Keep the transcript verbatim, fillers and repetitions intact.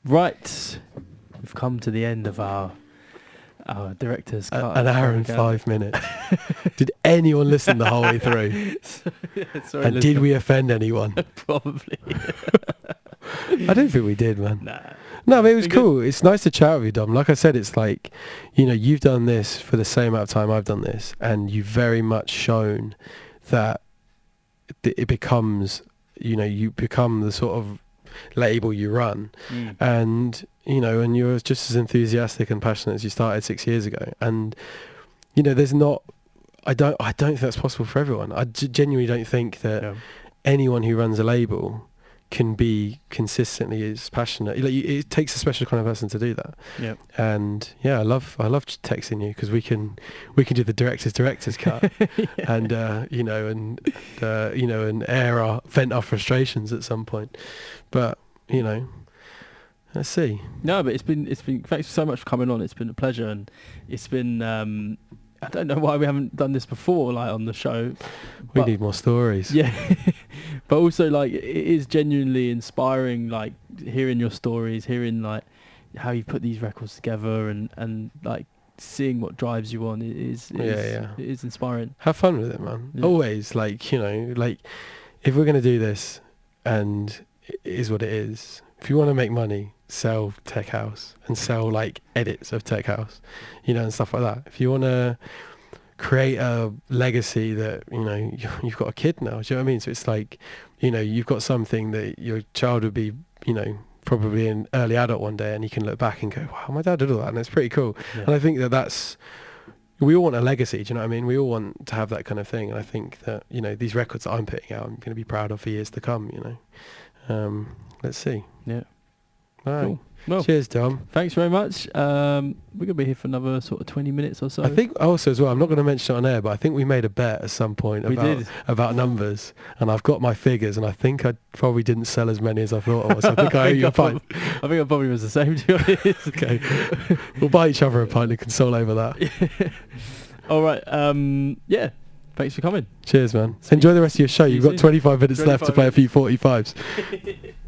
Right, we've come to the end of our our director's A- cut. an hour and five minutes. Did anyone listen the whole way through? So- yeah, sorry, And did we offend anyone? Probably. I don't think we did, man. Nah. No, but it was Been good. cool. It's nice to chat with you, Dom. Like I said, it's like, you know, you've done this for the same amount of time I've done this, and you've very much shown that th- it becomes, you know, you become the sort of label you run, Mm. and you know, and you're just as enthusiastic and passionate as you started six years ago. And you know, there's not, I don't, I don't think that's possible for everyone. I g- genuinely don't think that Yeah. anyone who runs a label can be consistently as passionate. Like, you- it takes a special kind of person to do that. Yeah. And yeah, I love I love texting you because we can we can do the director's director's cut Yeah. and uh, you know and uh, you know and air our vent our frustrations at some point. But you know, let's see. No, but it's been it's been thanks so much for coming on. It's been a pleasure, and it's been um, I don't know why we haven't done this before, like on the show. We But- need more stories. Yeah, but also like it is genuinely inspiring. Like hearing your stories, hearing like how you put these records together, and and like seeing what drives you on. It is it Yeah, is, yeah. It is inspiring. Have fun with it, man. Yeah. Always, like, you know, like if we're gonna do this, and it is what it is. If you want to make money, sell Tech House and sell like edits of Tech House, you know, and stuff like that. If you want to create a legacy that, you know, you- you've got a kid now, do you know what I mean? So it's like, you know, you've got something that your child would be, you know, probably an early adult one day, and you can look back and go, wow, my dad did all that, and it's pretty cool. Yeah. And I think that that's, we all want a legacy, do you know what I mean? We all want to have that kind of thing, and I think that, you know, these records that I'm putting out, I'm going to be proud of for years to come, you know. Um, let's see. Yeah. All right. Cool. Well, Cheers, Dom. thanks very much. Um, we're gonna be here for another sort of twenty minutes or so. I think also as well, I'm not going to mention it on air, but I think we made a bet at some point We about did. about numbers, and I've got my figures, and I think I probably didn't sell as many as I thought I was. I think I owe you a pint. I think I probably was the same, to be honest. Okay. We'll buy each other a pint and console over that. All right. Um, yeah. Thanks for coming. Cheers, man. Enjoy the rest of your show. See you You've got soon. twenty-five minutes left to twenty-five play a few forty-fives.